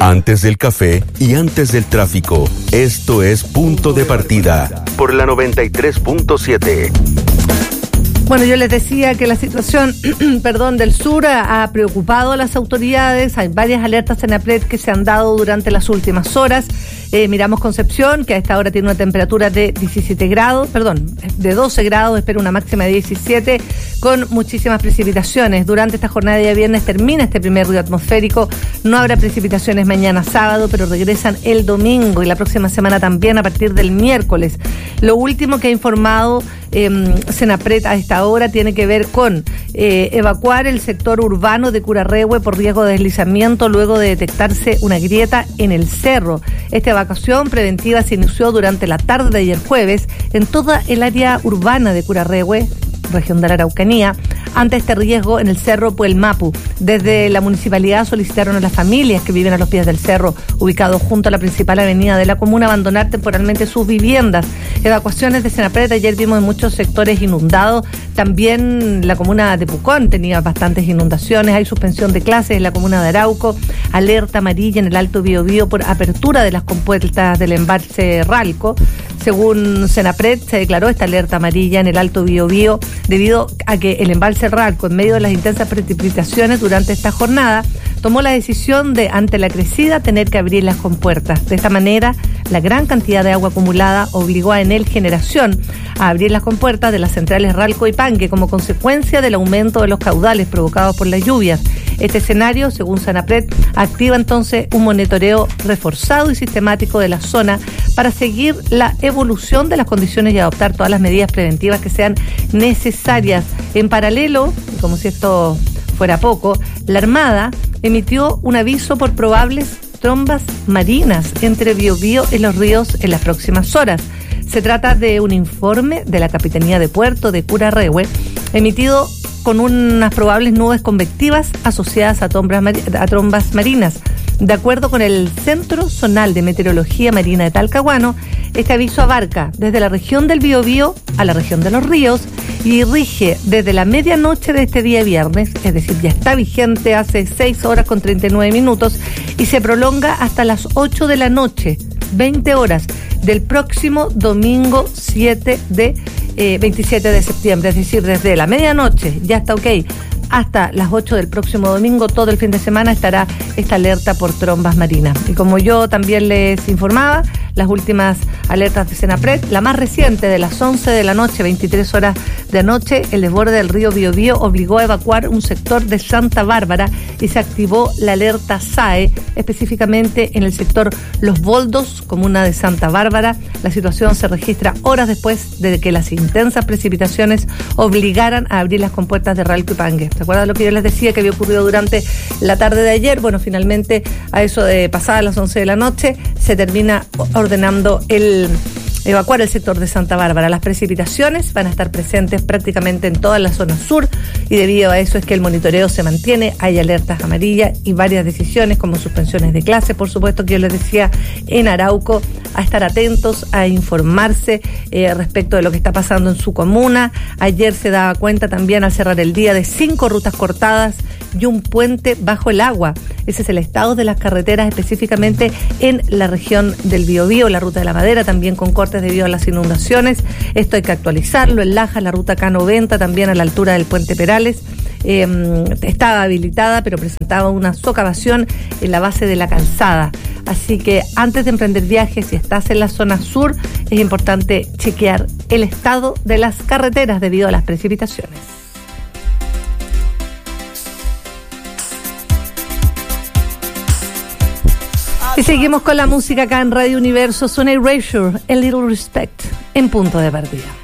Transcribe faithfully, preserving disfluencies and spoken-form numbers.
Antes del café y antes del tráfico, esto es Punto de Partida por la noventa y tres punto siete. Bueno, yo les decía que la situación perdón, del sur ha, ha preocupado a las autoridades. Hay varias alertas Senapred que se han dado durante las últimas horas. Eh, miramos Concepción, que a esta hora tiene una temperatura de diecisiete grados, perdón, de doce grados, espera una máxima de diecisiete, con muchísimas precipitaciones. Durante esta jornada de día viernes termina este primer río atmosférico. No habrá precipitaciones mañana sábado, pero regresan el domingo y la próxima semana también a partir del miércoles. Lo último que ha informado eh, Senapred a esta hora tiene que ver con eh, evacuar el sector urbano de Curarrehue por riesgo de deslizamiento luego de detectarse una grieta en el cerro. Esta evacuación preventiva se inició durante la tarde de ayer jueves en toda el área urbana de Curarrehue, región de la Araucanía, ante este riesgo en el cerro Puelmapu. Desde la municipalidad solicitaron a las familias que viven a los pies del cerro, ubicado junto a la principal avenida de la comuna, abandonar temporalmente sus viviendas. Evacuaciones de Senapred, ayer vimos en muchos sectores inundados. También la comuna de Pucón tenía bastantes inundaciones. Hay suspensión de clases en la comuna de Arauco. Alerta amarilla en el Alto Biobío por apertura de las compuertas del embalse Ralco. Según Senapred, se declaró esta alerta amarilla en el Alto Biobío debido a que el embalse Ralco, en medio de las intensas precipitaciones durante esta jornada, tomó la decisión de, ante la crecida, tener que abrir las compuertas. De esta manera, la gran cantidad de agua acumulada obligó a Enel Generación a abrir las compuertas de las centrales Ralco y Pangue como consecuencia del aumento de los caudales provocados por las lluvias. Este escenario, según Senapred, activa entonces un monitoreo reforzado y sistemático de la zona para seguir la evolución de las condiciones y adoptar todas las medidas preventivas que sean necesarias. En paralelo, como si esto fuera poco, la Armada emitió un aviso por probables trombas marinas entre Biobío y los ríos en las próximas horas. Se trata de un informe de la Capitanía de Puerto de Curarrehue, emitido con unas probables nubes convectivas asociadas a trombas, a trombas marinas. De acuerdo con el Centro Zonal de Meteorología Marina de Talcahuano, este aviso abarca desde la región del Biobío a la región de los ríos y rige desde la medianoche de este día viernes, es decir, ya está vigente hace seis horas con treinta y nueve minutos y se prolonga hasta las ocho de la noche, veinte horas, del próximo domingo siete de eh, veintisiete de septiembre, es decir, desde la medianoche, ya está ok, hasta las ocho del próximo domingo, todo el fin de semana estará esta alerta por trombas marinas. Y como yo también les informaba, las últimas alertas de Senapred, la más reciente de las once de la noche, veintitrés horas de anoche, el desborde del río Biobío obligó a evacuar un sector de Santa Bárbara y se activó la alerta S A E, específicamente en el sector Los Boldos, comuna de Santa Bárbara. La situación se registra horas después de que las intensas precipitaciones obligaran a abrir las compuertas de Ralco y Pangue. ¿Se acuerdan lo que yo les decía que había ocurrido durante la tarde de ayer? Bueno, finalmente a eso de pasadas las once de la noche se termina ordenando el evacuar el sector de Santa Bárbara. Las precipitaciones van a estar presentes prácticamente en toda la zona sur y debido a eso es que el monitoreo se mantiene. Hay alertas amarillas y varias decisiones como suspensiones de clases, por supuesto, que yo les decía en Arauco, a estar atentos, a informarse eh, respecto de lo que está pasando en su comuna. Ayer se daba cuenta también al cerrar el día de cinco rutas cortadas y un puente bajo el agua. Ese es el estado de las carreteras específicamente en la región del Biobío, la ruta de la Madera también con cortes debido a las inundaciones. Esto hay que actualizarlo. En Laja, la ruta K noventa también a la altura del puente Perales eh, estaba habilitada pero presentaba una socavación en la base de la calzada. Así que antes de emprender viajes, si estás en la zona sur, es importante chequear el estado de las carreteras debido a las precipitaciones. Y seguimos con la música acá en Radio Universo. Suena Erasure, A Little Respect, en Punto de Partida.